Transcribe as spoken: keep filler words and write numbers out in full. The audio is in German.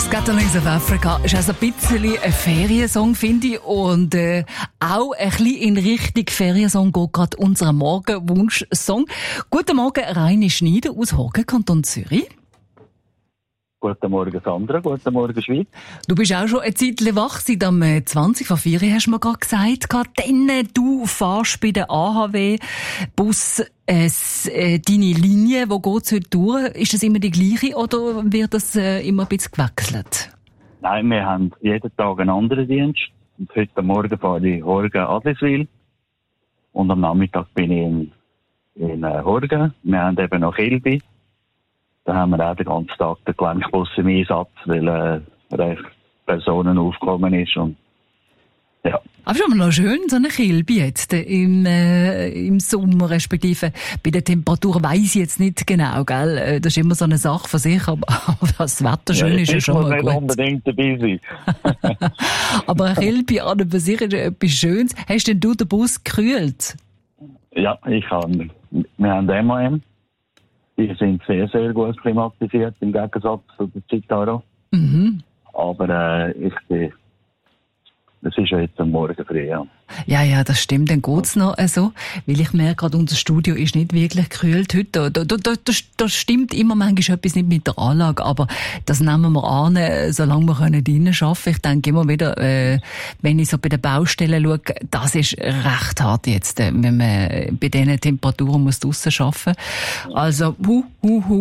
Scatterlings of Africa ist also ein bisschen ein Feriensong, finde ich. Und äh, auch ein bisschen in Richtung Feriensong geht gerade unser Morgenwunsch-Song. Guten Morgen, Reini Schneider aus Horgen, Kanton Zürich. Guten Morgen, Sandra. Guten Morgen, Schweiz. Du bist auch schon ein Zeitchen wach, seit am zwanzig vor vier, hast du mir gerade gesagt. Dann du fährst bei der A H W-Bus äh, äh, deine Linie. Wo geht es heute durch? Ist das immer die gleiche oder wird das äh, immer ein bisschen gewechselt? Nein, wir haben jeden Tag einen anderen Dienst. Und heute Morgen fahre ich Horgen Adliswil. Und am Nachmittag bin ich in, in äh, Horgen. Wir haben eben noch Kilby. Da haben wir auch den ganzen Tag den Gelenkbus im Einsatz, weil äh, recht Personen aufgekommen ist. Und, ja. Aber ist aber noch schön, so eine Kilby jetzt im, äh, im Sommer, respektive bei der Temperatur weiss ich jetzt nicht genau, gell? Das ist immer so eine Sache für sich, aber, aber das Wetter schön ja, ist ja schon mal gut. Ich muss nicht unbedingt dabei sein. Aber eine Kilby an und für sich ist etwas Schönes. Hast denn du den Bus gekühlt? Ja, ich habe. Wir haben M A M. Die sind sehr, sehr gut klimatisiert, im Gegensatz zu der Citaro. Mhm. Aber äh, ich bin, das ist ja jetzt am Morgen früh, ja. Ja, ja, das stimmt, dann geht's noch äh, so. Weil ich merke gerade, unser Studio ist nicht wirklich gekühlt heute. Da, da, da, da stimmt immer manchmal etwas nicht mit der Anlage, aber das nehmen wir an, äh, solange wir können drinnen arbeiten. Ich denke immer wieder, äh, wenn ich so bei den Baustellen schaue, das ist recht hart jetzt, äh, wenn man bei diesen Temperaturen muss draussen arbeiten. Also, hu, hu, hu.